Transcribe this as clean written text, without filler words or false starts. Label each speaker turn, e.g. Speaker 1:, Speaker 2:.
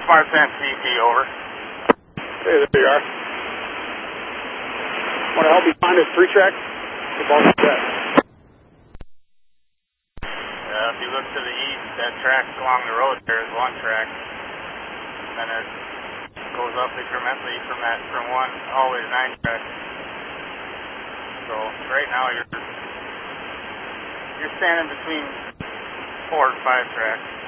Speaker 1: Smart Sense CP, over.
Speaker 2: Hey, there you are. Want to help me find this 3-track?
Speaker 1: If you look to the east, that track along the road there is one track. And it goes up incrementally from 1 all the way to 9 tracks. So right now you're standing between 4 and 5 tracks.